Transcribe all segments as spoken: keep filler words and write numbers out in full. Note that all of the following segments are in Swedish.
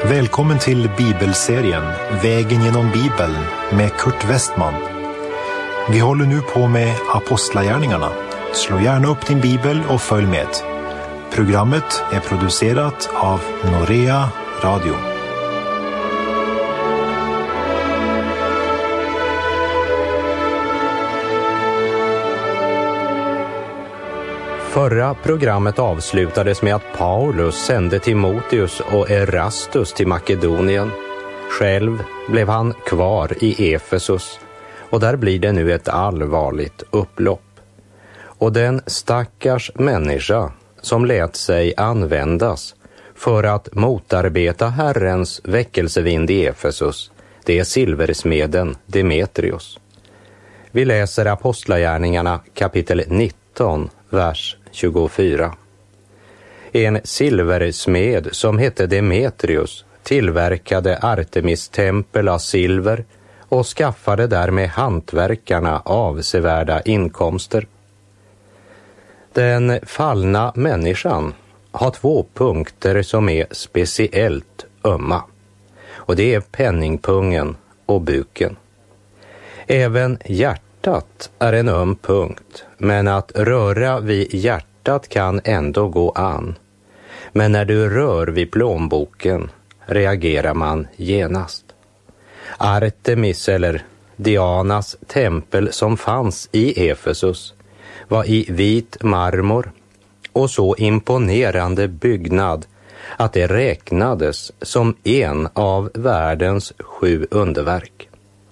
Välkommen till bibelserien Vägen genom Bibeln med Kurt Westman. Vi håller nu på med Apostlagärningarna. Slå gärna upp din bibel och följ med. Programmet är producerat av Norea Radio. Förra programmet avslutades med att Paulus sände Timoteus och Erastus till Makedonien. Själv blev han kvar i Efesus och där blir det nu ett allvarligt upplopp. Och den stackars människa som lät sig användas för att motarbeta Herrens väckelsevind i Efesus, det är silversmeden Demetrius. Vi läser Apostlagärningarna kapitel nitton, vers tjugofyra. En silversmed som hette Demetrius tillverkade Artemis tempel av silver och skaffade därmed hantverkarna avsevärda inkomster. Den fallna människan har två punkter som är speciellt ömma, och det är penningpungen och buken. Även hjärtat är en öm punkt, men att röra vid hjärtat kan ändå gå an. Men när du rör vid plånboken reagerar man genast. Artemis eller Dianas tempel som fanns i Efesus var i vit marmor och så imponerande byggnad att det räknades som en av världens sju underverk.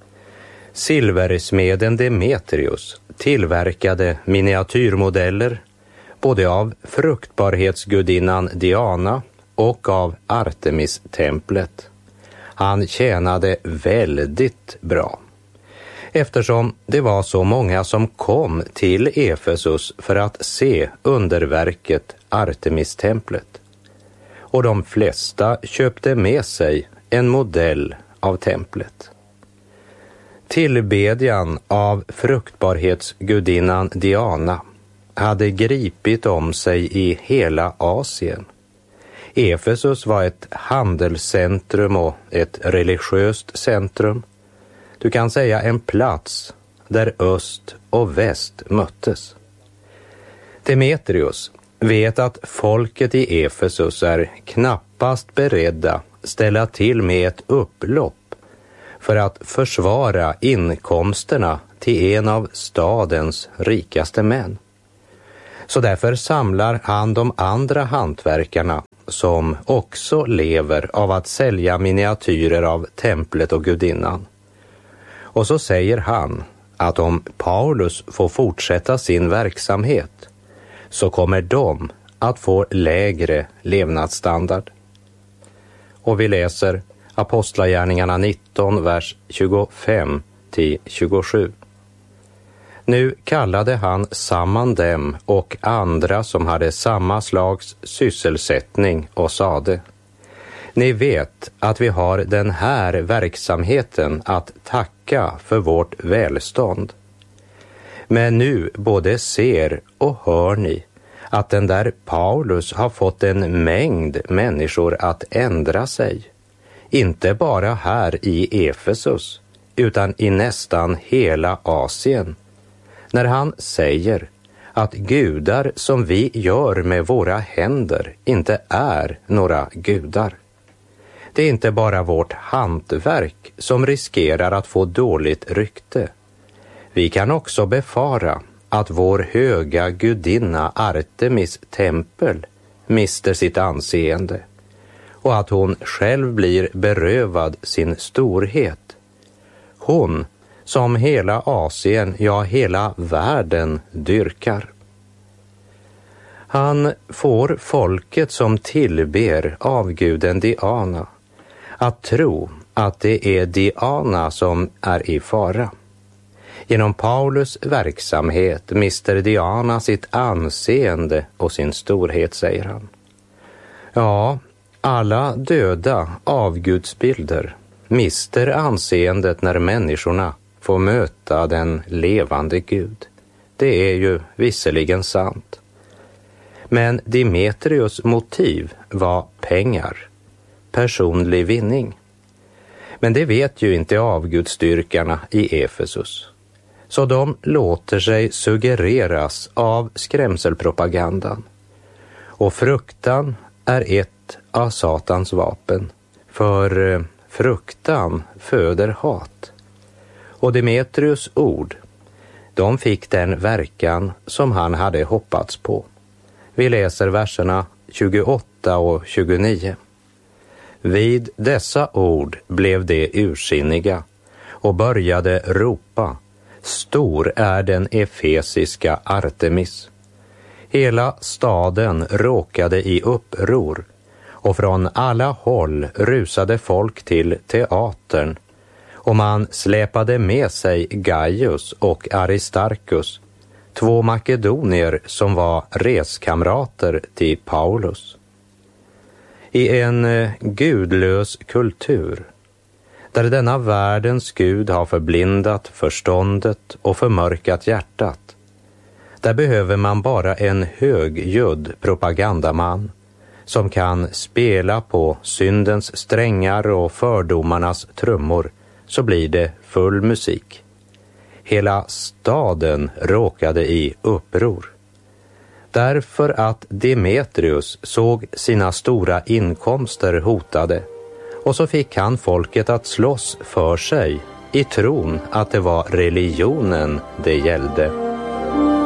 Silversmeden Demetrius tillverkade miniatyrmodeller både av fruktbarhetsgudinnan Diana och av Artemis-templet. Han tjänade väldigt bra, eftersom det var så många som kom till Efesus för att se underverket Artemis-templet. Och de flesta köpte med sig en modell av templet. Tillbedjan av fruktbarhetsgudinnan Diana hade gripit om sig i hela Asien. Efesus var ett handelscentrum och ett religiöst centrum. Du kan säga en plats där öst och väst möttes. Demetrius vet att folket i Efesus är knappast beredda ställa till med ett upplopp för att försvara inkomsterna till en av stadens rikaste män. Så därför samlar han de andra hantverkarna som också lever av att sälja miniatyrer av templet och gudinnan. Och så säger han att om Paulus får fortsätta sin verksamhet så kommer de att få lägre levnadsstandard. Och vi läser Apostlagärningarna nitton, vers tjugofem till tjugosju. Nu kallade han samman dem och andra som hade samma slags sysselsättning och sade: Ni vet att vi har den här verksamheten att tacka för vårt välstånd. Men nu både ser och hör ni att den där Paulus har fått en mängd människor att ändra sig. Inte bara här i Efesus, utan i nästan hela Asien. När han säger att gudar som vi gör med våra händer inte är några gudar. Det är inte bara vårt hantverk som riskerar att få dåligt rykte. Vi kan också befara att vår höga gudinna Artemis tempel mister sitt anseende och att hon själv blir berövad sin storhet. Hon som hela Asien, ja hela världen dyrkar. Han får folket som tillber avguden Diana att tro att det är Diana som är i fara. Genom Paulus verksamhet mister Diana sitt anseende och sin storhet, säger han. Ja, alla döda avgudsbilder mister anseendet när människorna får möta den levande Gud. Det är ju visserligen sant. Men Demetrius motiv var pengar. personlig vinning. Men det vet ju inte avgudsdyrkarna i Efesus. Så de låter sig suggereras av skrämselpropagandan. Och fruktan är ett av Satans vapen, för fruktan föder hat. Och Demetrius ord, de fick den verkan som han hade hoppats på. Vi läser verserna tjugoåtta och tjugonio. Vid dessa ord blev de ursinniga och började ropa: stor är den efesiska Artemis. Hela staden råkade i uppror, och från alla håll rusade folk till teatern, och man släpade med sig Gaius och Aristarchus, två makedonier som var reskamrater till Paulus. I en eh, gudlös kultur, där denna världens Gud har förblindat förståndet och förmörkat hjärtat, där behöver man bara en högljudd propagandaman som kan spela på syndens strängar och fördomarnas trummor, så blir det full musik. Hela staden råkade i uppror. Därför att Demetrius såg sina stora inkomster hotade, och så fick han folket att slåss för sig i tron att det var religionen det gällde.